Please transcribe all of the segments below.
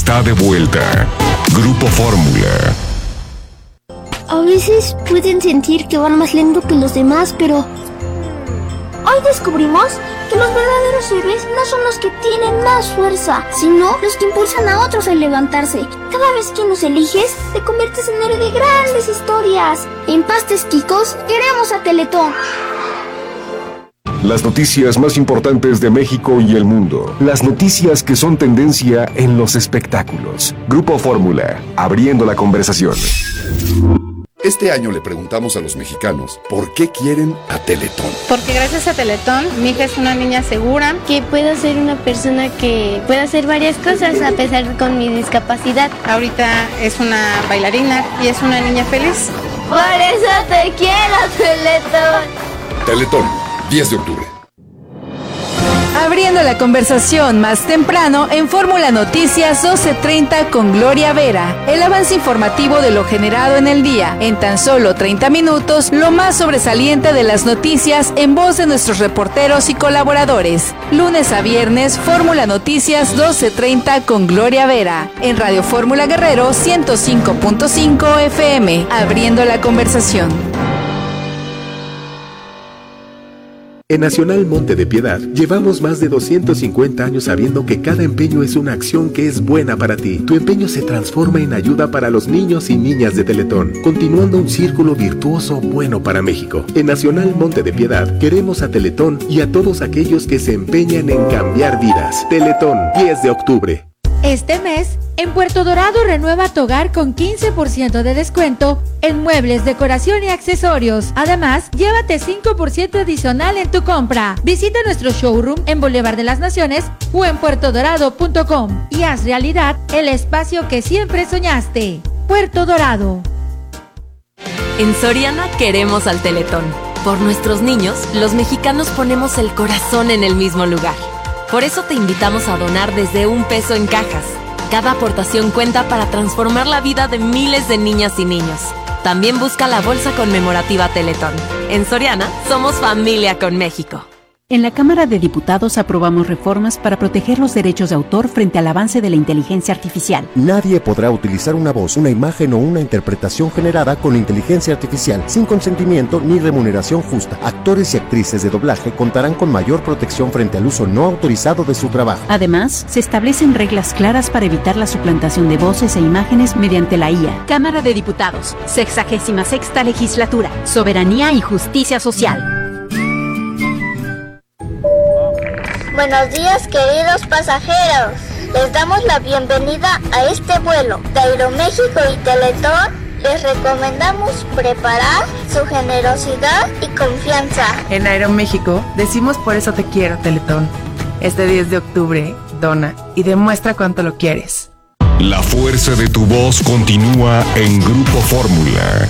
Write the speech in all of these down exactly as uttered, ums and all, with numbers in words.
está de vuelta. Grupo Fórmula. A veces pueden sentir que van más lento que los demás, pero hoy descubrimos que los verdaderos héroes no son los que tienen más fuerza, sino los que impulsan a otros a levantarse. Cada vez que nos eliges, te conviertes en héroe de grandes historias. En Pastes Quicos, queremos a Teletón. Las noticias más importantes de México y el mundo. Las noticias que son tendencia en los espectáculos. Grupo Fórmula, abriendo la conversación. Este año le preguntamos a los mexicanos por qué quieren a Teletón. Porque gracias a Teletón, mi hija es una niña segura. Que pueda ser una persona que pueda hacer varias cosas a pesar de con mi discapacidad. Ahorita es una bailarina y es una niña feliz. Por eso te quiero, Teletón. Teletón, diez de octubre. Abriendo la conversación más temprano en Fórmula Noticias doce treinta con Gloria Vera. El avance informativo de lo generado en el día. En tan solo treinta minutos, lo más sobresaliente de las noticias en voz de nuestros reporteros y colaboradores. Lunes a viernes, Fórmula Noticias doce treinta con Gloria Vera. En Radio Fórmula Guerrero ciento cinco punto cinco F M. Abriendo la conversación. En Nacional Monte de Piedad, llevamos más de doscientos cincuenta años sabiendo que cada empeño es una acción que es buena para ti. Tu empeño se transforma en ayuda para los niños y niñas de Teletón, continuando un círculo virtuoso bueno para México. En Nacional Monte de Piedad, queremos a Teletón y a todos aquellos que se empeñan en cambiar vidas. Teletón, diez de octubre. Este mes, en Puerto Dorado renueva tu hogar con quince por ciento de descuento en muebles, decoración y accesorios. Además, llévate cinco por ciento adicional en tu compra. Visita nuestro showroom en Boulevard de las Naciones o en puerto dorado punto com y haz realidad el espacio que siempre soñaste. Puerto Dorado. En Soriana queremos al Teletón. Por nuestros niños, los mexicanos ponemos el corazón en el mismo lugar. Por eso te invitamos a donar desde un peso en cajas. Cada aportación cuenta para transformar la vida de miles de niñas y niños. También busca la bolsa conmemorativa Teletón. En Soriana, somos familia con México. En la Cámara de Diputados aprobamos reformas para proteger los derechos de autor frente al avance de la inteligencia artificial. Nadie podrá utilizar una voz, una imagen o una interpretación generada con inteligencia artificial sin consentimiento ni remuneración justa. Actores y actrices de doblaje contarán con mayor protección frente al uso no autorizado de su trabajo. Además, se establecen reglas claras para evitar la suplantación de voces e imágenes mediante la I A. Cámara de Diputados, sexagésima sexta legislatura, soberanía y justicia social. Buenos días, queridos pasajeros. Les damos la bienvenida a este vuelo de Aeroméxico y Teletón. Les recomendamos preparar su generosidad y confianza. En Aeroméxico decimos por eso te quiero, Teletón. Este diez de octubre, dona y demuestra cuánto lo quieres. La fuerza de tu voz continúa en Grupo Fórmula.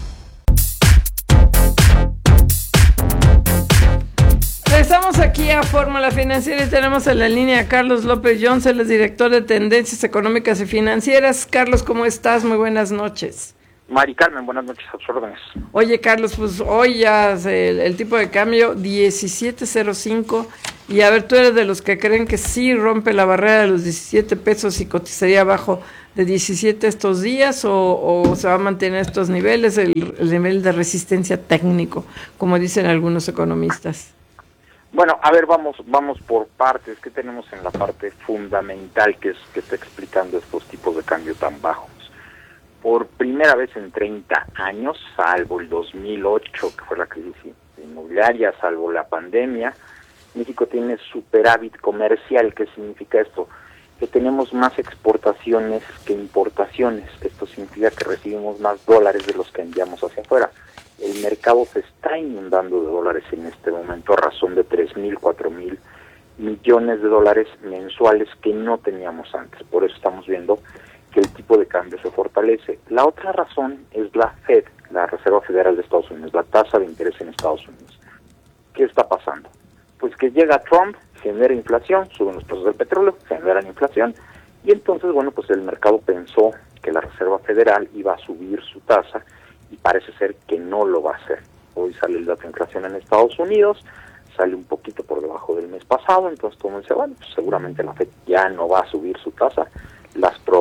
Estamos aquí a Fórmula Financiera y tenemos en la línea a Carlos López Jones, el director de Tendencias Económicas y Financieras. Carlos, ¿cómo estás? Muy buenas noches. Mari Carmen, buenas noches, a tus órdenes. Oye, Carlos, pues hoy ya el, el tipo de cambio diecisiete cero cinco y a ver, tú eres de los que creen que sí rompe la barrera de los diecisiete pesos y cotizaría abajo de diecisiete estos días o, o se va a mantener estos niveles, el, el nivel de resistencia técnico, como dicen algunos economistas. Bueno, a ver, vamos vamos por partes. ¿Qué tenemos en la parte fundamental que es que está explicando estos tipos de cambio tan bajos? Por primera vez en treinta años, salvo el dos mil ocho, que fue la crisis inmobiliaria, salvo la pandemia, México tiene superávit comercial. ¿Qué significa esto? Que tenemos más exportaciones que importaciones. Esto significa que recibimos más dólares de los que enviamos hacia afuera. El mercado se está inundando de dólares en este momento a razón de tres mil, cuatro mil millones de dólares mensuales que no teníamos antes. Por eso estamos viendo que el tipo de cambio se fortalece. La otra razón es la Fed, la Reserva Federal de Estados Unidos, la tasa de interés en Estados Unidos. ¿Qué está pasando? Pues que llega Trump, genera inflación, suben los precios del petróleo, generan inflación, y entonces, bueno, pues el mercado pensó que la Reserva Federal iba a subir su tasa, y parece ser que no lo va a hacer. Hoy sale el dato de inflación en Estados Unidos, sale un poquito por debajo del mes pasado, entonces todo el mundo dice, bueno, pues seguramente la Fed ya no va a subir su tasa. Las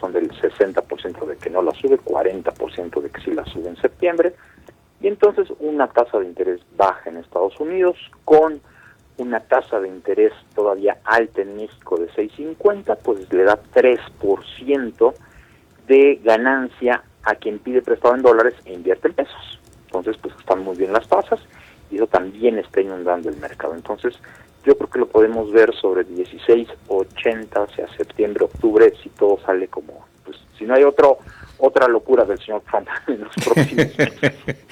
son del sesenta por ciento de que no la sube, cuarenta por ciento de que sí la sube en septiembre, y entonces una tasa de interés baja en Estados Unidos con una tasa de interés todavía alta en México de seis cincuenta, pues le da tres por ciento de ganancia a quien pide prestado en dólares e invierte en pesos. Entonces, pues están muy bien las tasas y eso también está inundando el mercado. Entonces, yo creo que lo podemos ver sobre dieciséis ochenta hacia septiembre, octubre, si todo sale como, pues, si no hay otro otra locura del señor Trump en los próximos meses.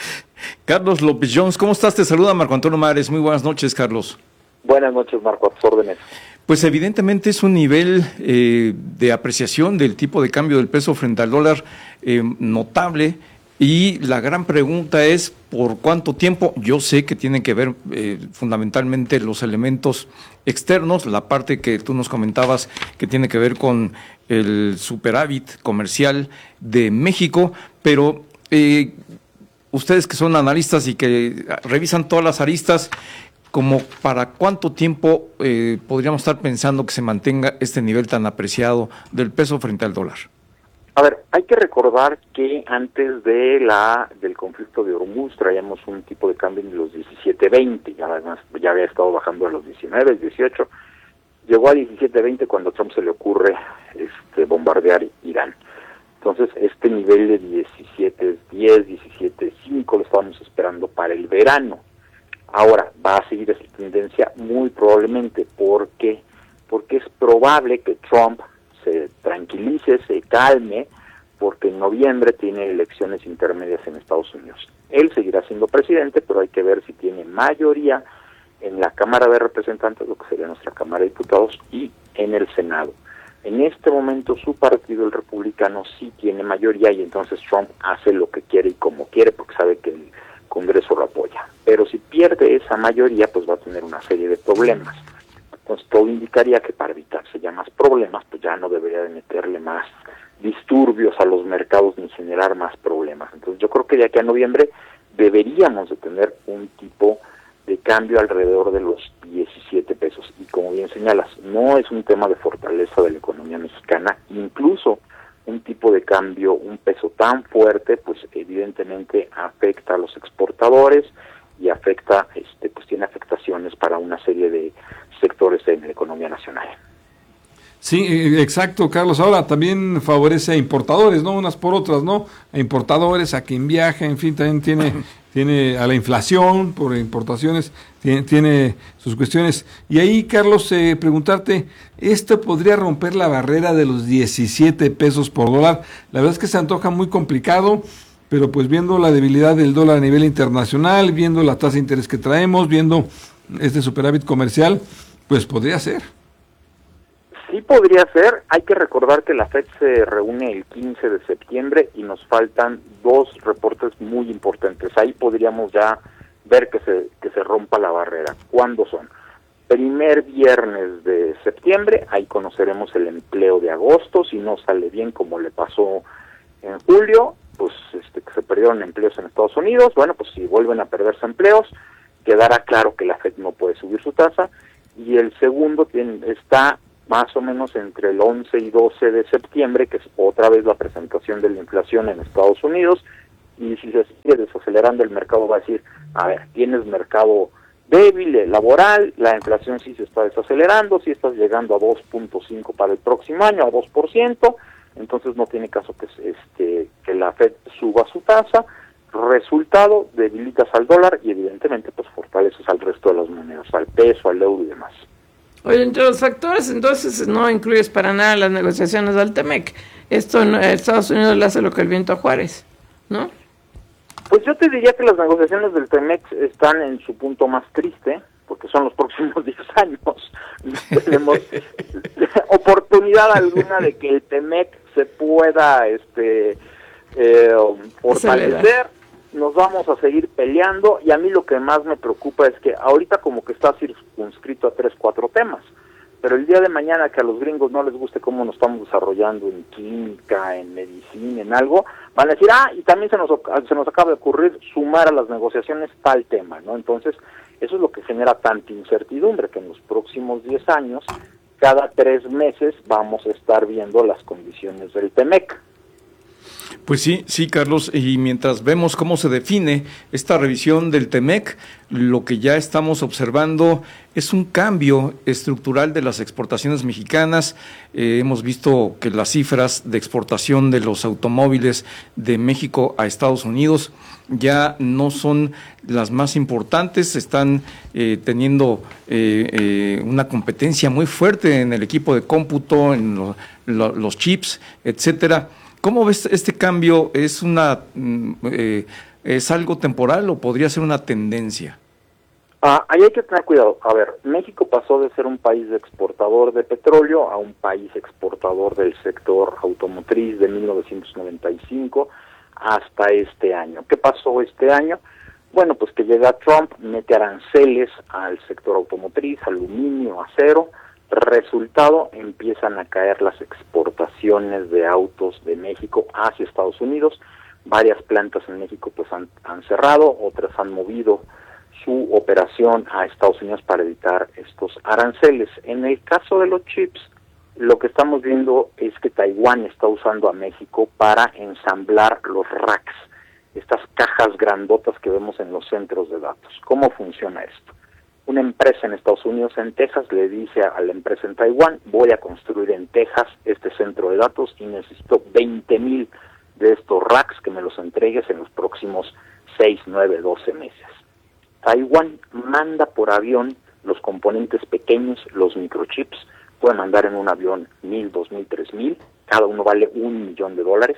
Carlos López Jones, ¿cómo estás? Te saluda Marco Antonio Mares. Muy buenas noches, Carlos. Buenas noches, Marco, a tus órdenes. Pues evidentemente es un nivel eh, de apreciación del tipo de cambio del peso frente al dólar eh, notable, y la gran pregunta es ¿por cuánto tiempo? Yo sé que tienen que ver eh, fundamentalmente los elementos externos, la parte que tú nos comentabas que tiene que ver con el superávit comercial de México, pero eh, ustedes que son analistas y que revisan todas las aristas, ¿como para cuánto tiempo eh, podríamos estar pensando que se mantenga este nivel tan apreciado del peso frente al dólar? A ver, hay que recordar que antes de la del conflicto de Hormuz traíamos un tipo de cambio en los diecisiete veinte, ya además ya había estado bajando a los diecinueve, dieciocho, llegó a diecisiete veinte cuando a Trump se le ocurre este bombardear Irán. Entonces, este nivel de diecisiete diez, diecisiete cinco lo estábamos esperando para el verano. Ahora, va a seguir esa tendencia muy probablemente. ¿Por qué? Porque es probable que Trump se tranquilice, se calme, porque en noviembre tiene elecciones intermedias en Estados Unidos. Él seguirá siendo presidente, pero hay que ver si tiene mayoría en la Cámara de Representantes, lo que sería nuestra Cámara de Diputados, y en el Senado. En este momento su partido, el republicano, sí tiene mayoría, y entonces Trump hace lo que quiere y como quiere, porque sabe que el Congreso lo apoya. Pero si pierde esa mayoría, pues va a tener una serie de problemas. Entonces todo indicaría que para evitarse ya más problemas, pues ya no debería de meterle más disturbios a los mercados ni generar más problemas. Entonces yo creo que de aquí a noviembre deberíamos de tener un tipo de cambio alrededor de los diecisiete pesos. Y como bien señalas, no es un tema de fortaleza de la economía mexicana, incluso un tipo de cambio, un peso tan fuerte, pues evidentemente afecta a los exportadores y afecta, este, pues tiene afectaciones para una serie de sectores en la economía nacional. Sí, exacto, Carlos. Ahora también favorece a importadores, ¿no? Unas por otras, ¿no? A importadores, a quien viaja, en fin, también tiene tiene a la inflación por importaciones, tiene, tiene sus cuestiones. Y ahí, Carlos, eh, preguntarte, ¿esto podría romper la barrera de los diecisiete pesos por dólar? La verdad es que se antoja muy complicado, pero pues viendo la debilidad del dólar a nivel internacional, viendo la tasa de interés que traemos, viendo este superávit comercial, pues podría ser. Sí podría ser. Hay que recordar que la Fed se reúne el quince de septiembre y nos faltan dos reportes muy importantes. Ahí podríamos ya ver que se que se rompa la barrera. ¿Cuándo son? Primer viernes de septiembre, ahí conoceremos el empleo de agosto. Si no sale bien como le pasó en julio, pues este, que se perdieron empleos en Estados Unidos, bueno, pues si vuelven a perderse empleos, quedará claro que la Fed no puede subir su tasa. Y el segundo tiene, está más o menos entre el once y doce de septiembre, que es otra vez la presentación de la inflación en Estados Unidos, y si se sigue desacelerando el mercado va a decir, a ver, tienes mercado débil, eh, laboral, la inflación sí se está desacelerando, sí estás llegando a dos punto cinco para el próximo año, a dos por ciento, entonces no tiene caso que, este, que la Fed suba su tasa. Resultado, debilitas al dólar y evidentemente pues fortaleces al resto de las monedas, al peso, al euro y demás. Oye, entre los factores, entonces, no incluyes para nada las negociaciones del Temec. Esto en Estados Unidos le hace lo que el viento a Juárez, ¿no? Pues yo te diría que las negociaciones del Temec están en su punto más triste, porque son los próximos diez años. No tenemos oportunidad alguna de que el Temec se pueda este eh, fortalecer. Nos vamos a seguir peleando, y a mí lo que más me preocupa es que ahorita como que está circunscrito a tres, cuatro temas, pero el día de mañana que a los gringos no les guste cómo nos estamos desarrollando en química, en medicina, en algo, van a decir, ah, y también se nos, se nos acaba de ocurrir sumar a las negociaciones tal tema, ¿no? Entonces, eso es lo que genera tanta incertidumbre, que en los próximos diez años cada tres meses vamos a estar viendo las condiciones del Temec. Pues sí, sí, Carlos, y mientras vemos cómo se define esta revisión del Temec, lo que ya estamos observando es un cambio estructural de las exportaciones mexicanas. Eh, hemos visto que las cifras de exportación de los automóviles de México a Estados Unidos ya no son las más importantes, están eh, teniendo eh, eh, una competencia muy fuerte en el equipo de cómputo, en lo, lo, los chips, etcétera. ¿Cómo ves este cambio? ¿Es una eh, es algo temporal o podría ser una tendencia? Ah, ahí hay que tener cuidado. A ver, México pasó de ser un país exportador de petróleo a un país exportador del sector automotriz de mil novecientos noventa y cinco hasta este año. ¿Qué pasó este año? Bueno, pues que llega Trump, mete aranceles al sector automotriz, aluminio, acero. Resultado, empiezan a caer las exportaciones de autos de México hacia Estados Unidos. Varias plantas en México pues han, han cerrado, otras han movido su operación a Estados Unidos para evitar estos aranceles. En el caso de los chips, lo que estamos viendo es que Taiwán está usando a México para ensamblar los racks, estas cajas grandotas que vemos en los centros de datos. ¿Cómo funciona esto? Una empresa en Estados Unidos, en Texas, le dice a la empresa en Taiwán, voy a construir en Texas este centro de datos y necesito veinte mil de estos racks que me los entregues en los próximos seis, nueve, doce meses. Taiwán manda por avión los componentes pequeños, los microchips, puede mandar en un avión mil, dos mil, tres mil, cada uno vale un millón de dólares.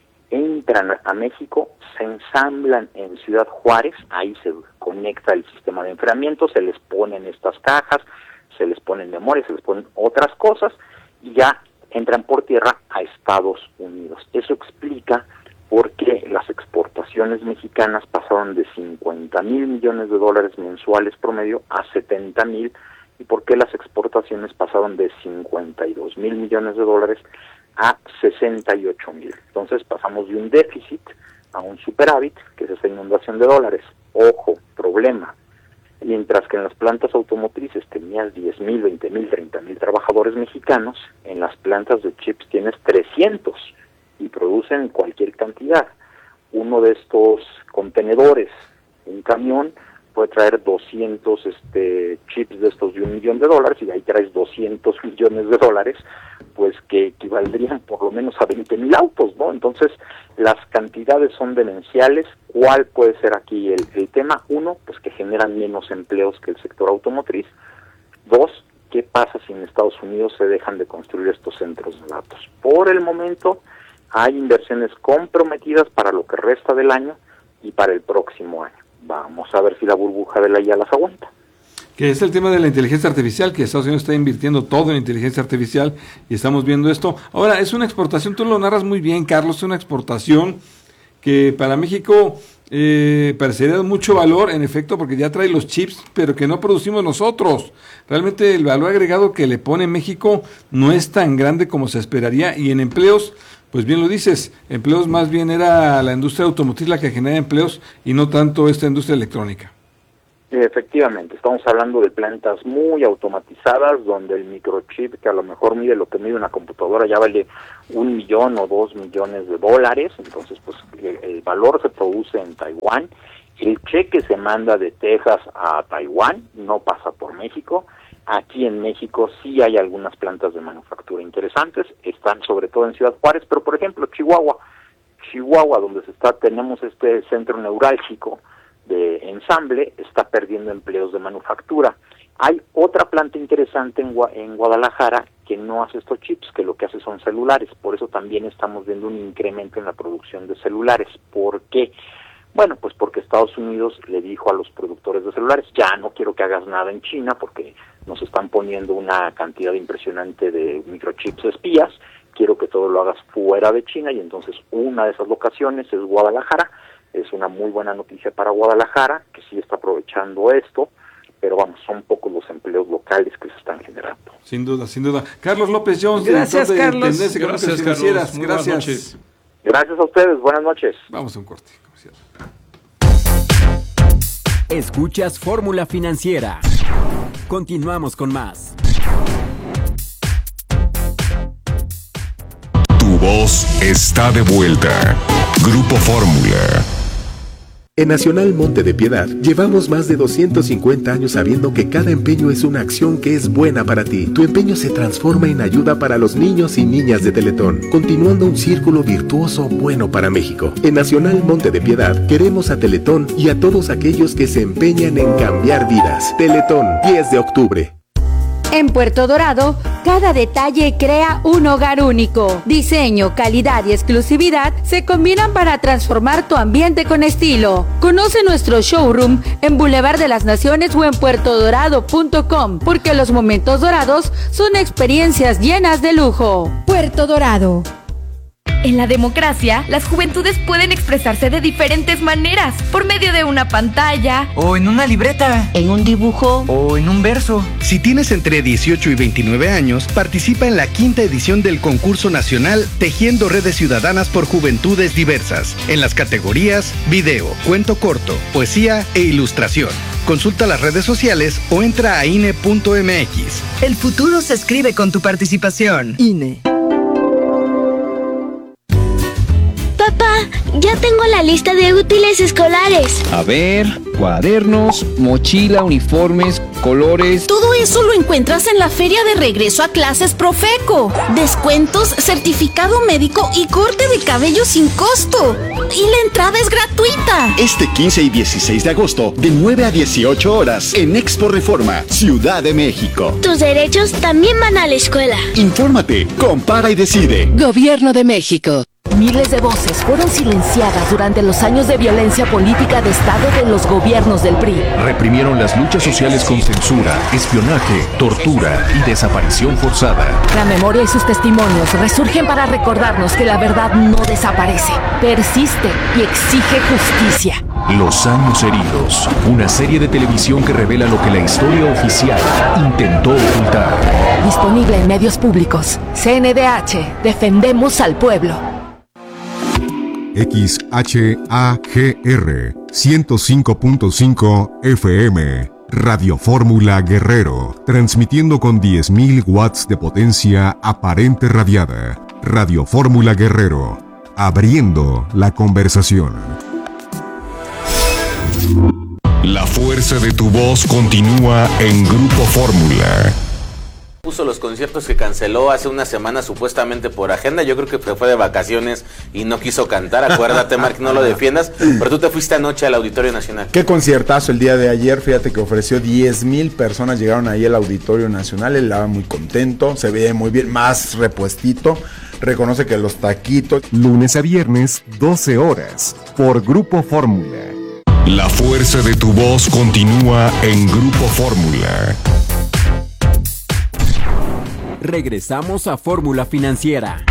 Entran a México, se ensamblan en Ciudad Juárez, ahí se conecta el sistema de enfriamiento, se les ponen estas cajas, se les ponen memoria, se les ponen otras cosas y ya entran por tierra a Estados Unidos. Eso explica por qué las exportaciones mexicanas pasaron de cincuenta mil millones de dólares mensuales promedio a setenta mil y por qué las exportaciones pasaron de cincuenta y dos mil millones de dólares a sesenta y ocho mil. Entonces pasamos de un déficit a un superávit, que es esta inundación de dólares. Ojo, problema. Mientras que en las plantas automotrices tenías diez mil, veinte mil, treinta mil trabajadores mexicanos, en las plantas de chips tienes trescientos y producen cualquier cantidad. Uno de estos contenedores, un camión, puede traer doscientos este, chips de estos de un millón de dólares y ahí traes doscientos millones de dólares, pues que equivaldrían por lo menos a veinte mil autos, ¿no? Entonces, las cantidades son demenciales. ¿Cuál puede ser aquí el, el tema? Uno, pues que generan menos empleos que el sector automotriz. Dos, ¿qué pasa si en Estados Unidos se dejan de construir estos centros de datos? Por el momento, hay inversiones comprometidas para lo que resta del año y para el próximo año. Vamos a ver si la burbuja de la I A las aguanta. Que es el tema de la inteligencia artificial, que Estados Unidos está invirtiendo todo en inteligencia artificial y estamos viendo esto. Ahora, es una exportación, tú lo narras muy bien, Carlos, es una exportación que para México eh, parecería de mucho valor, en efecto, porque ya trae los chips, pero que no producimos nosotros. Realmente el valor agregado que le pone México no es tan grande como se esperaría y en empleos, pues bien lo dices, empleos más bien era la industria automotriz la que genera empleos y no tanto esta industria electrónica. Efectivamente, estamos hablando de plantas muy automatizadas donde el microchip, que a lo mejor mide lo que mide una computadora, ya vale un millón o dos millones de dólares, entonces pues el, el valor se produce en Taiwán, el cheque se manda de Texas a Taiwán, no pasa por México. Aquí en México sí hay algunas plantas de manufactura interesantes, están sobre todo en Ciudad Juárez, pero por ejemplo Chihuahua, Chihuahua donde se está tenemos este centro neurálgico de ensamble, está perdiendo empleos de manufactura. Hay otra planta interesante en, Gua- en Guadalajara que no hace estos chips, que lo que hace son celulares, por eso también estamos viendo un incremento en la producción de celulares. ¿Por qué? Bueno, pues porque Estados Unidos le dijo a los productores de celulares, ya no quiero que hagas nada en China porque nos están poniendo una cantidad impresionante de microchips espías, quiero que todo lo hagas fuera de China, y entonces una de esas locaciones es Guadalajara. Es una muy buena noticia para Guadalajara, que sí está aprovechando esto, pero vamos, son pocos los empleos locales que se están generando. Sin duda, sin duda. Carlos López Jones, Gracias, director de Carlos. Tendencia Económicas Gracias, Financieras. Carlos. Muy Gracias. buenas noches. Gracias a ustedes, buenas noches. Vamos a un corte comercial. Escuchas Fórmula Financiera. Continuamos con más. voz está de vuelta. Grupo Fórmula. En Nacional Monte de Piedad, llevamos más de doscientos cincuenta años sabiendo que cada empeño es una acción que es buena para ti. Tu empeño se transforma en ayuda para los niños y niñas de Teletón, continuando un círculo virtuoso bueno para México. En Nacional Monte de Piedad, queremos a Teletón y a todos aquellos que se empeñan en cambiar vidas. Teletón, diez de octubre. En Puerto Dorado, cada detalle crea un hogar único. Diseño, calidad y exclusividad se combinan para transformar tu ambiente con estilo. Conoce nuestro showroom en Boulevard de las Naciones o en puerto dorado punto com, porque los momentos dorados son experiencias llenas de lujo. Puerto Dorado. En la democracia, las juventudes pueden expresarse de diferentes maneras, por medio de una pantalla, o en una libreta, en un dibujo, o en un verso. Si tienes entre dieciocho y veintinueve años, participa en la quinta edición del concurso nacional Tejiendo Redes Ciudadanas por Juventudes Diversas, en las categorías video, cuento corto, poesía e ilustración. Consulta las redes sociales o entra a I N E punto M X. El futuro se escribe con tu participación. I N E. Papá, ya tengo la lista de útiles escolares. A ver, cuadernos, mochila, uniformes, colores. Todo eso lo encuentras en la feria de regreso a clases Profeco. Descuentos, certificado médico y corte de cabello sin costo. Y la entrada es gratuita. Este quince y dieciséis de agosto, de nueve a dieciocho horas, en Expo Reforma, Ciudad de México. Tus derechos también van a la escuela. Infórmate, compara y decide. Gobierno de México. Miles de voces fueron silenciadas durante los años de violencia política de Estado de los gobiernos del P R I. Reprimieron las luchas sociales con censura, espionaje, tortura y desaparición forzada. La memoria y sus testimonios resurgen para recordarnos que la verdad no desaparece, persiste y exige justicia. Los años heridos, una serie de televisión que revela lo que la historia oficial intentó ocultar. Disponible en medios públicos. C N D H, defendemos al pueblo. X H A G R ciento cinco punto cinco F M, Radio Fórmula Guerrero, transmitiendo con diez mil watts de potencia aparente radiada. Radio Fórmula Guerrero, abriendo la conversación. La fuerza de tu voz continúa en Grupo Fórmula. Puso los conciertos que canceló hace una semana supuestamente por agenda. Yo creo que fue de vacaciones y no quiso cantar. Acuérdate, Mark, no lo defiendas. Pero tú te fuiste anoche al Auditorio Nacional. Qué conciertazo el día de ayer. Fíjate que ofreció diez mil personas. Llegaron ahí al Auditorio Nacional. Él estaba muy contento. Se veía muy bien, más repuestito. Reconoce que los taquitos. Lunes a viernes, doce horas, por Grupo Fórmula. La fuerza de tu voz continúa en Grupo Fórmula. Regresamos a Fórmula Financiera.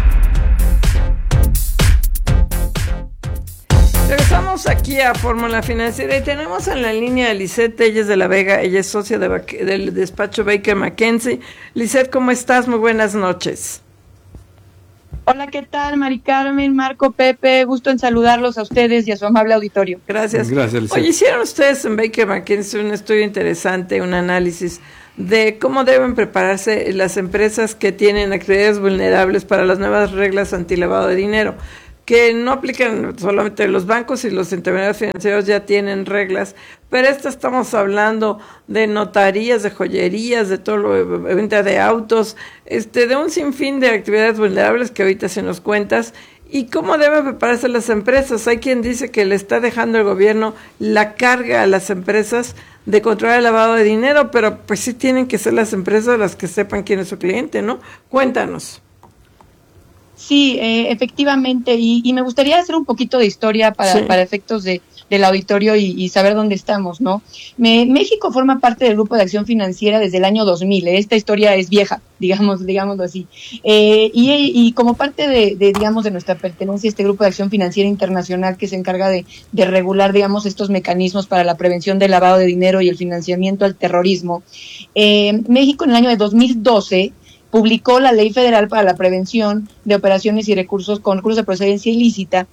Regresamos aquí a Fórmula Financiera y tenemos en la línea a Lisette Telles de la Vega. Ella es socia de, del despacho Baker McKenzie. Lisette, ¿cómo estás? Muy buenas noches. Hola, ¿qué tal? Mari Carmen, Marco, Pepe, gusto en saludarlos a ustedes y a su amable auditorio. Gracias. Gracias, Lisette. Oye, hicieron ustedes en Baker McKenzie un estudio interesante, un análisis de cómo deben prepararse las empresas que tienen actividades vulnerables para las nuevas reglas antilavado de dinero, que no aplican solamente los bancos y los intermediarios financieros ya tienen reglas, pero esta estamos hablando de notarías, de joyerías, de todo lo, venta de autos, este, de un sinfín de actividades vulnerables que ahorita se nos cuentas. ¿Y cómo deben prepararse las empresas? Hay quien dice que le está dejando el gobierno la carga a las empresas de controlar el lavado de dinero, pero pues sí tienen que ser las empresas las que sepan quién es su cliente, ¿no? Cuéntanos. Sí, eh, efectivamente, y, y me gustaría hacer un poquito de historia para, sí. para efectos de del auditorio y, y saber dónde estamos, ¿no? Me, México forma parte del Grupo de Acción Financiera desde el año dos mil, ¿eh? Esta historia es vieja, digamos, digámoslo así, eh, y, y como parte de, de, digamos, de nuestra pertenencia a este Grupo de Acción Financiera Internacional que se encarga de, de regular, digamos, estos mecanismos para la prevención del lavado de dinero y el financiamiento al terrorismo, eh, México en el año de dos mil doce publicó la Ley Federal para la Prevención de Operaciones y Recursos con recursos de procedencia ilícita,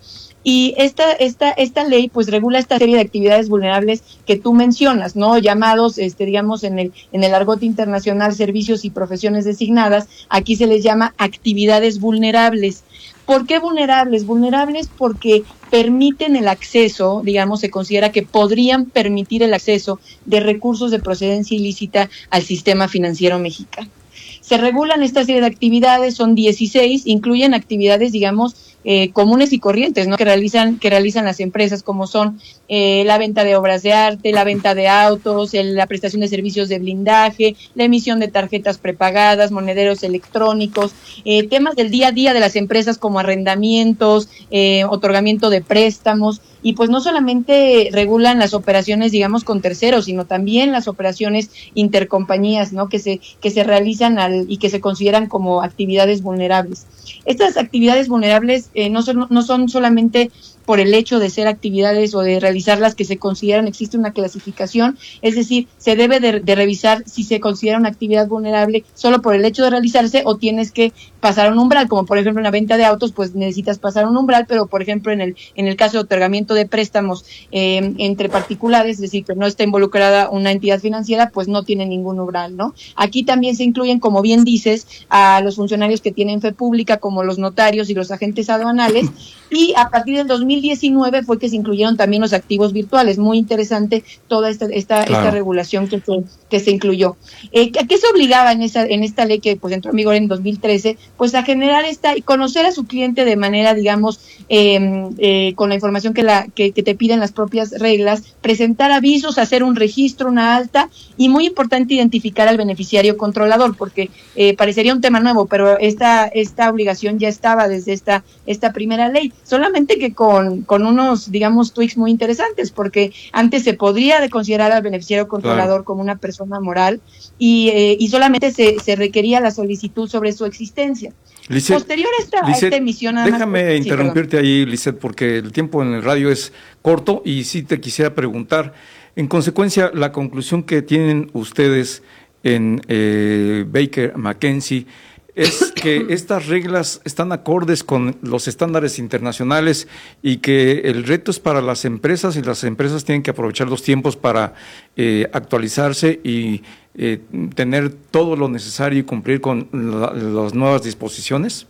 Y esta, esta, esta ley pues regula esta serie de actividades vulnerables que tú mencionas, ¿no? Llamados, este, digamos, en el, en el argot internacional, servicios y profesiones designadas, aquí se les llama actividades vulnerables. ¿Por qué vulnerables? Vulnerables porque permiten el acceso, digamos, se considera que podrían permitir el acceso de recursos de procedencia ilícita al sistema financiero mexicano. Se regulan esta serie de actividades, son dieciséis, incluyen actividades, digamos, eh, comunes y corrientes, ¿no? Que realizan, que realizan las empresas, como son eh, la venta de obras de arte, la venta de autos, el, la prestación de servicios de blindaje, la emisión de tarjetas prepagadas, monederos electrónicos, eh, temas del día a día de las empresas como arrendamientos, eh, otorgamiento de préstamos. Y pues no solamente regulan las operaciones, digamos, con terceros, sino también las operaciones intercompañías, ¿no? Que se, que se realizan al, y que se consideran como actividades vulnerables. Estas actividades vulnerables eh, no son, no son solamente por el hecho de ser actividades o de realizarlas que se consideran, existe una clasificación, es decir, se debe de, de revisar si se considera una actividad vulnerable solo por el hecho de realizarse o tienes que pasar un umbral, como por ejemplo en la venta de autos, pues necesitas pasar un umbral, pero por ejemplo en el en el caso de otorgamiento de préstamos eh, entre particulares, es decir, que no está involucrada una entidad financiera, pues no tiene ningún umbral, ¿no? Aquí también se incluyen, como bien dices, a los funcionarios que tienen fe pública, como los notarios y los agentes aduanales, y a partir del dos mil diecinueve fue que se incluyeron también los activos virtuales. Muy interesante toda esta esta, claro. esta regulación que se, que se incluyó. Eh, ¿A qué se obligaba en esa en esta ley que pues entró en vigor en dos mil trece? Pues a generar esta y conocer a su cliente de manera, digamos, eh, eh, con la información que la que, que te piden las propias reglas, presentar avisos, hacer un registro, una alta, y muy importante identificar al beneficiario controlador, porque eh, parecería un tema nuevo, pero esta esta obligación ya estaba desde esta esta primera ley, solamente que con con unos, digamos, tweaks muy interesantes, porque antes se podría de considerar al beneficiario controlador claro. como una persona moral y, eh, y solamente se, se requería la solicitud sobre su existencia. Lisset, Posterior a esta, Lisset, a esta emisión... Nada déjame más, interrumpirte sí, ahí, Lisset, porque el tiempo en el radio es corto y sí te quisiera preguntar, en consecuencia, la conclusión que tienen ustedes en eh, Baker McKenzie es que estas reglas están acordes con los estándares internacionales y que el reto es para las empresas y las empresas tienen que aprovechar los tiempos para eh, actualizarse y eh, tener todo lo necesario y cumplir con la, las nuevas disposiciones.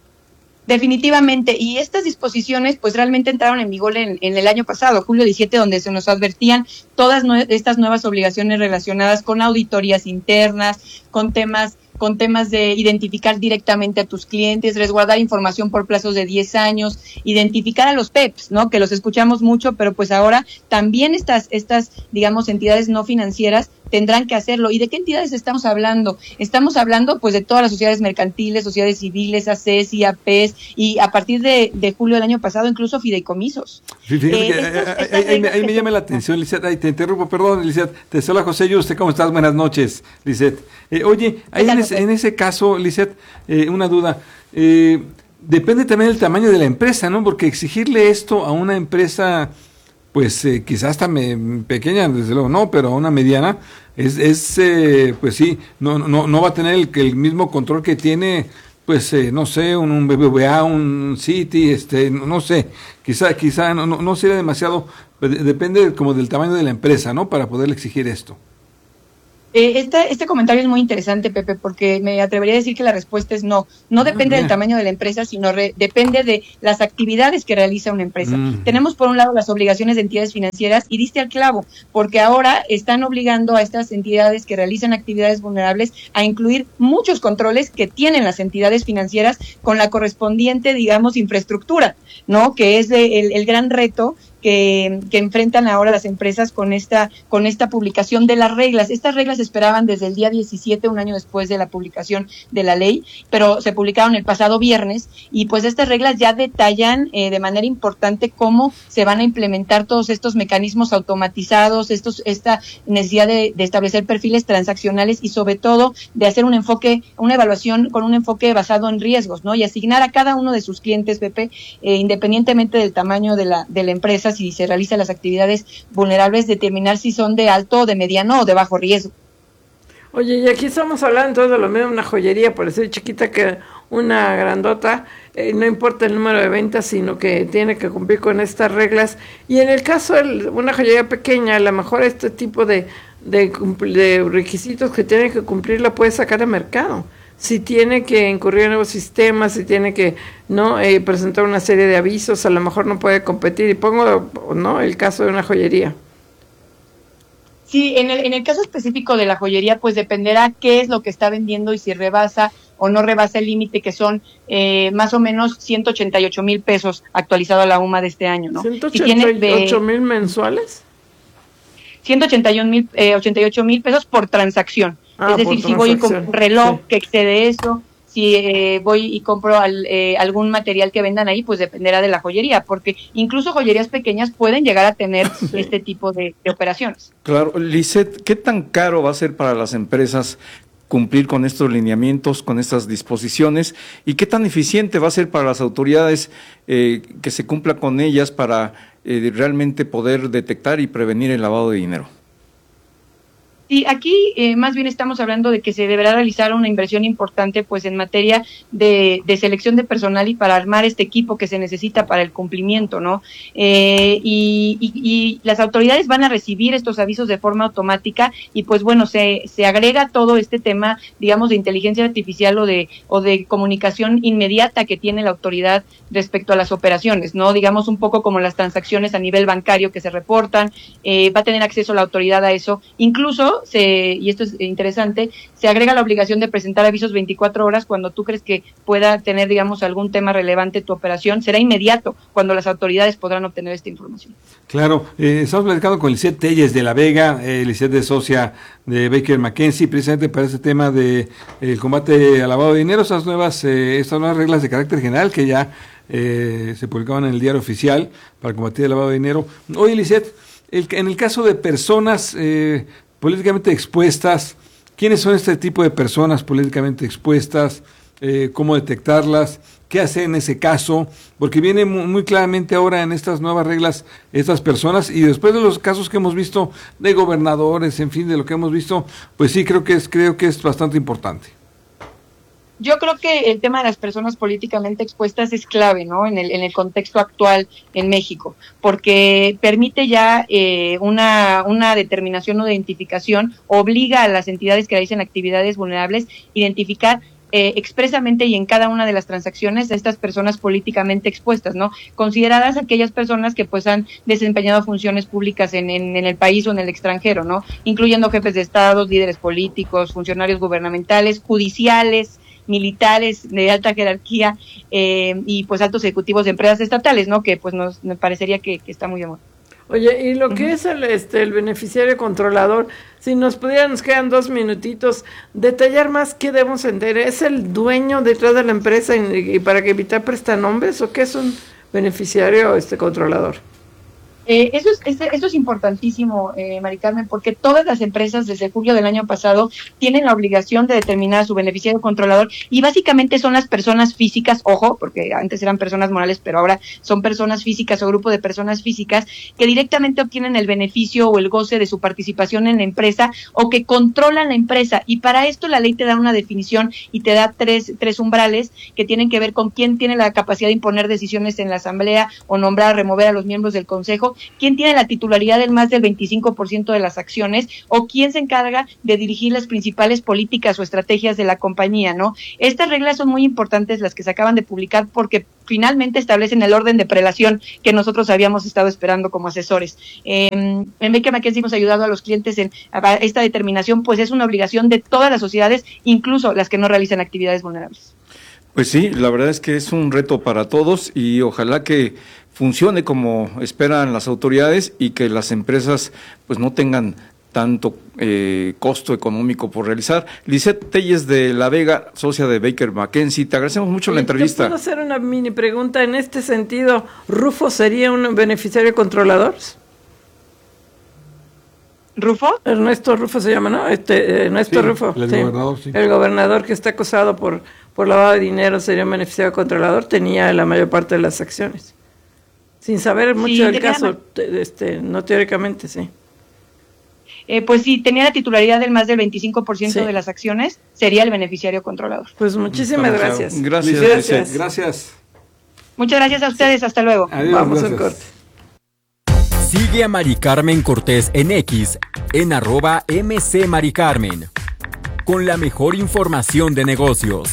Definitivamente, y estas disposiciones pues realmente entraron en vigor en, en el año pasado, julio diecisiete, donde se nos advertían todas nue- estas nuevas obligaciones relacionadas con auditorías internas, con temas con temas de identificar directamente a tus clientes, resguardar información por plazos de diez años, identificar a los P E Ps, ¿no? Que los escuchamos mucho, pero pues ahora también estas, estas, digamos, entidades no financieras tendrán que hacerlo. ¿Y de qué entidades estamos hablando? Estamos hablando pues de todas las sociedades mercantiles, sociedades civiles, A C E S, I A P E S, y a partir de, de julio del año pasado incluso fideicomisos. Fíjate eh, que, estos, ahí, ahí, ahí, me, ahí me llama la atención, Lisset, ahí te interrumpo, perdón, Lisset, te saluda José Yuste, ¿cómo estás? Buenas noches, Lisset. Eh, oye, ahí en, ese, en ese caso, Lisset, eh, una duda, eh, depende también del tamaño de la empresa, ¿no? Porque exigirle esto a una empresa, pues eh, quizás hasta me, pequeña, desde luego no, pero a una mediana, es, es eh, pues sí, no, no, no va a tener el, el mismo control que tiene, pues eh, no sé, un, un B B V A, un Citi, este, no, no sé, quizá, quizá no, no, no sería demasiado, depende como del tamaño de la empresa, ¿no? Para poderle exigir esto. Eh, este, este comentario es muy interesante, Pepe, porque me atrevería a decir que la respuesta es no. No depende del tamaño de la empresa, sino re, depende de las actividades que realiza una empresa. Mm. Tenemos por un lado las obligaciones de entidades financieras y diste al clavo, porque ahora están obligando a estas entidades que realizan actividades vulnerables a incluir muchos controles que tienen las entidades financieras con la correspondiente, digamos, infraestructura, ¿no? Que es de, el, el gran reto que, que enfrentan ahora las empresas con esta con esta publicación de las reglas. Estas reglas se esperaban desde el día diecisiete, un año después de la publicación de la ley, pero se publicaron el pasado viernes y pues estas reglas ya detallan eh, de manera importante cómo se van a implementar todos estos mecanismos automatizados, estos esta necesidad de, de establecer perfiles transaccionales y sobre todo de hacer un enfoque, una evaluación con un enfoque basado en riesgos, ¿no? Y asignar a cada uno de sus clientes, Pepe, eh, independientemente del tamaño de la de la empresa, si se realizan las actividades vulnerables, determinar si son de alto, de mediano o de bajo riesgo. Oye, y aquí estamos hablando de lo mismo, una joyería, por decir chiquita, que una grandota, eh, no importa el número de ventas, sino que tiene que cumplir con estas reglas. Y en el caso de una joyería pequeña, a lo mejor este tipo de, de, de requisitos que tiene que cumplir la puede sacar al mercado. Si tiene que incurrir en nuevos sistemas, si tiene que no eh, presentar una serie de avisos, a lo mejor no puede competir. Y pongo no el caso de una joyería. Sí, en el, en el caso específico de la joyería, pues dependerá qué es lo que está vendiendo y si rebasa o no rebasa el límite, que son eh, más o menos ciento ochenta y ocho mil pesos actualizado a la U M A de este año, ¿no? ¿ciento ochenta y ocho mil mensuales? ciento ochenta y ocho mil pesos por transacción. Ah, es decir, si voy con un reloj sí. que excede eso, si eh, voy y compro al, eh, algún material que vendan ahí, pues dependerá de la joyería, porque incluso joyerías pequeñas pueden llegar a tener sí. este tipo de, de operaciones. Claro, Lisette, ¿qué tan caro va a ser para las empresas cumplir con estos lineamientos, con estas disposiciones, y qué tan eficiente va a ser para las autoridades eh, que se cumpla con ellas para eh, realmente poder detectar y prevenir el lavado de dinero? Sí, aquí eh, más bien estamos hablando de que se deberá realizar una inversión importante pues en materia de, de selección de personal y para armar este equipo que se necesita para el cumplimiento, ¿no? Eh, y, y, y las autoridades van a recibir estos avisos de forma automática y pues bueno, se, se agrega todo este tema, digamos, de inteligencia artificial o de, o de comunicación inmediata que tiene la autoridad respecto a las operaciones, ¿no? Digamos un poco como las transacciones a nivel bancario que se reportan, eh, va a tener acceso la autoridad a eso, incluso Se, y esto es interesante, se agrega la obligación de presentar avisos veinticuatro horas cuando tú crees que pueda tener, digamos, algún tema relevante tu operación. Será inmediato cuando las autoridades podrán obtener esta información. Claro, eh, estamos platicando con Lisette Telles de La Vega, eh, Lisette es socia de Baker McKenzie, precisamente para este tema de el combate al lavado de dinero, estas nuevas, eh, estas nuevas reglas de carácter general que ya eh, se publicaban en el diario oficial para combatir el lavado de dinero. Oye, Lisette, el, en el caso de personas eh, políticamente expuestas, ¿quiénes son este tipo de personas políticamente expuestas? Eh, ¿Cómo detectarlas? ¿Qué hacer en ese caso? Porque viene muy, muy claramente ahora en estas nuevas reglas estas personas, y después de los casos que hemos visto de gobernadores, en fin, de lo que hemos visto, pues sí, creo que es, creo que es bastante importante. Yo creo que el tema de las personas políticamente expuestas es clave, ¿no? En el, en el contexto actual en México, porque permite ya eh, una, una determinación o identificación, obliga a las entidades que realicen actividades vulnerables identificar eh, expresamente y en cada una de las transacciones a estas personas políticamente expuestas, ¿no? Consideradas aquellas personas que pues han desempeñado funciones públicas en, en, en el país o en el extranjero, ¿no? Incluyendo jefes de estados, líderes políticos, funcionarios gubernamentales, judiciales, militares de alta jerarquía eh, y pues altos ejecutivos de empresas estatales, ¿no? Que pues nos, me parecería que, que está muy de moda. Oye, y lo uh-huh. que es el este el beneficiario controlador, si nos pudieran, nos quedan dos minutitos, detallar más qué debemos entender. ¿Es el dueño detrás de la empresa y, y para que evitar prestanombres o qué es un beneficiario este controlador? Eh, eso, es, eso es importantísimo, eh, Mari Carmen, porque todas las empresas desde julio del año pasado tienen la obligación de determinar a su beneficiario controlador y básicamente son las personas físicas, ojo, porque antes eran personas morales, pero ahora son personas físicas o grupo de personas físicas que directamente obtienen el beneficio o el goce de su participación en la empresa o que controlan la empresa, y para esto la ley te da una definición y te da tres, tres umbrales que tienen que ver con quién tiene la capacidad de imponer decisiones en la asamblea o nombrar o remover a los miembros del consejo, quién tiene la titularidad del más del veinticinco por ciento de las acciones o quién se encarga de dirigir las principales políticas o estrategias de la compañía, ¿no? Estas reglas son muy importantes, las que se acaban de publicar, porque finalmente establecen el orden de prelación que nosotros habíamos estado esperando como asesores. Eh, en Baker McKenzie hemos ayudado a los clientes en a esta determinación, pues es una obligación de todas las sociedades, incluso las que no realizan actividades vulnerables. Pues sí, la verdad es que es un reto para todos y ojalá que funcione como esperan las autoridades y que las empresas pues no tengan tanto eh, costo económico por realizar. Lisette Telles de La Vega, socia de Baker McKenzie, te agradecemos mucho Oye, la entrevista. ¿Puedo hacer una mini pregunta en este sentido? ¿Rufo sería un beneficiario controlador? ¿Rufo? Ernesto Rufo se llama, ¿no? Este, Ernesto sí, Rufo. El sí. gobernador, sí. El gobernador que está acusado por, por lavado de dinero sería un beneficiario controlador, tenía la mayor parte de las acciones. Sin saber mucho sí, del caso, este, no teóricamente, sí. eh, pues si tenía la titularidad del más del veinticinco por ciento Sí. de las acciones, sería el beneficiario controlador. Pues muchísimas gracias. Gracias. Gracias. Gracias. Muchas gracias a ustedes, hasta luego. Adiós, Vamos gracias. al corte. Sigue a Mari Carmen Cortés en X, en arroba MC Mari Carmen, con la mejor información de negocios.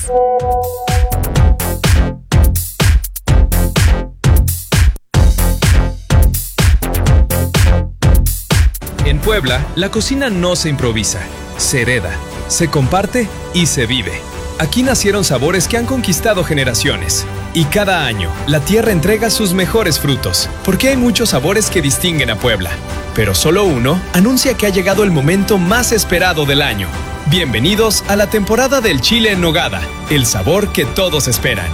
En Puebla, la cocina no se improvisa, se hereda, se comparte y se vive. Aquí nacieron sabores que han conquistado generaciones. Y cada año, la tierra entrega sus mejores frutos, porque hay muchos sabores que distinguen a Puebla. Pero solo uno anuncia que ha llegado el momento más esperado del año. Bienvenidos a la temporada del chile en nogada, el sabor que todos esperan.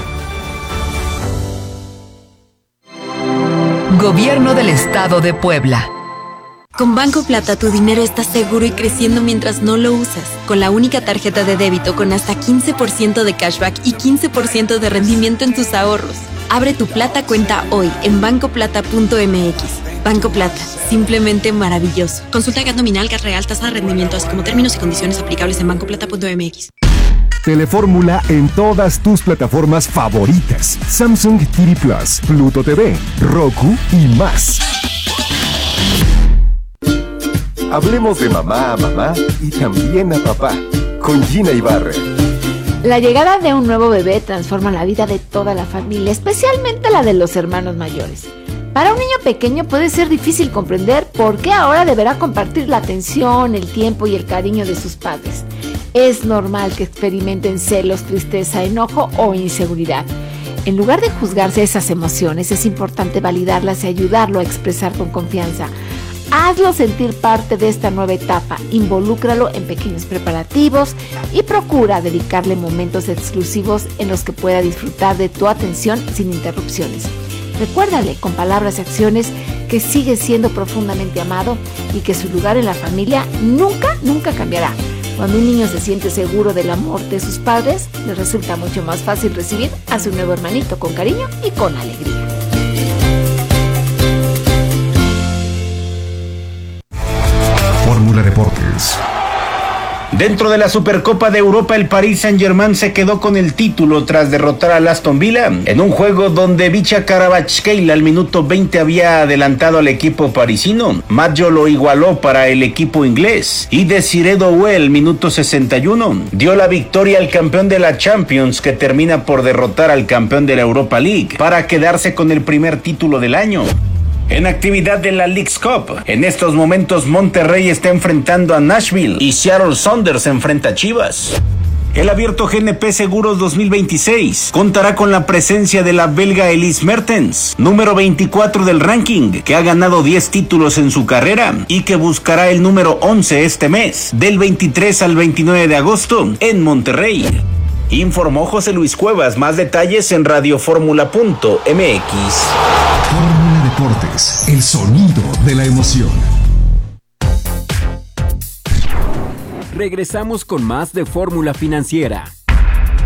Gobierno del Estado de Puebla. Con Banco Plata tu dinero está seguro y creciendo mientras no lo usas. Con la única tarjeta de débito con hasta quince por ciento de cashback y quince por ciento de rendimiento en tus ahorros. Abre tu Plata cuenta hoy en banco plata punto m x. Banco Plata, simplemente maravilloso. Consulta gat nominal, gat real, tasa de rendimiento, así como términos y condiciones aplicables en banco plata punto m x. Telefórmula en todas tus plataformas favoritas. Samsung T V Plus, Pluto T V, Roku y más. Hablemos de mamá a mamá y también a papá, con Gina Ibarra. La llegada de un nuevo bebé transforma la vida de toda la familia, especialmente la de los hermanos mayores. Para un niño pequeño puede ser difícil comprender por qué ahora deberá compartir la atención, el tiempo y el cariño de sus padres. Es normal que experimenten celos, tristeza, enojo o inseguridad. En lugar de juzgarse esas emociones, es importante validarlas y ayudarlo a expresar con confianza. Hazlo sentir parte de esta nueva etapa, involúcralo en pequeños preparativos y procura dedicarle momentos exclusivos en los que pueda disfrutar de tu atención sin interrupciones. Recuérdale con palabras y acciones que sigue siendo profundamente amado y que su lugar en la familia nunca, nunca cambiará. Cuando un niño se siente seguro del amor de sus padres, le resulta mucho más fácil recibir a su nuevo hermanito con cariño y con alegría. Fórmula Deportes. Dentro de la Supercopa de Europa, el Paris Saint-Germain se quedó con el título tras derrotar al Aston Villa en un juego donde Vicha Karabakhshkelia al minuto veinte había adelantado al equipo parisino. Maggio lo igualó para el equipo inglés y Desiré Doué al minuto sesenta y uno dio la victoria al campeón de la Champions, que termina por derrotar al campeón de la Europa League para quedarse con el primer título del año. En actividad de la Leagues Cup, en estos momentos Monterrey está enfrentando a Nashville y Seattle Sounders enfrenta a Chivas. El Abierto G N P Seguros dos mil veintiséis contará con la presencia de la belga Elise Mertens, número veinticuatro del ranking, que ha ganado diez títulos en su carrera y que buscará el número once este mes, del veintitrés al veintinueve de agosto, en Monterrey. Informó José Luis Cuevas. Más detalles en radioformula punto m x. Fórmula Deportes, el sonido de la emoción. Regresamos con más de Fórmula Financiera.